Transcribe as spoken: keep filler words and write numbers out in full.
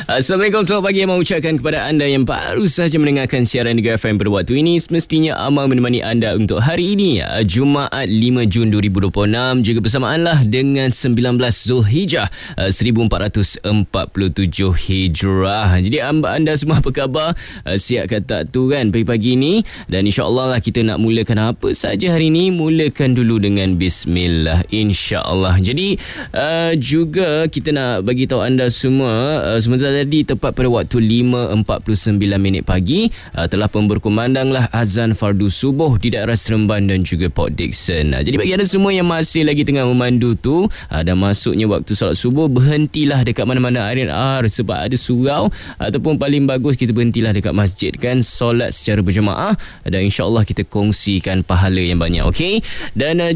Assalamualaikum, selamat pagi. Yang mengucapkan kepada anda yang baru sahaja mendengarkan siaran Negara F M pada waktu ini. Semestinya amal menemani anda untuk hari ini, Jumaat lima Jun dua ribu dua puluh enam, juga bersamaanlah dengan sembilan belas Zulhijjah seribu empat ratus empat puluh tujuh Hijrah. Jadi anda semua apa khabar? Siap kata tu kan pagi-pagi ni? Dan insya-Allah lah kita nak mulakan apa saja hari ini. Mulakan dulu dengan bismillah, insya-Allah. Jadi uh, juga kita nak bagi tahu anda semua, uh, sebentar tadi tepat pada waktu lima empat puluh sembilan minit pagi uh, telah pun berkumandanglah azan fardu subuh di daerah Seremban dan juga Port Dickson. Uh, jadi bagi anda semua yang masih lagi tengah memandu tu uh, dan masuknya waktu solat subuh, berhentilah dekat mana-mana R and R sebab ada surau, ataupun paling bagus kita berhentilah dekat masjid kan, solat secara berjemaah, dan insya-Allah kita kongsikan pahala yang banyak, okey? Dan uh,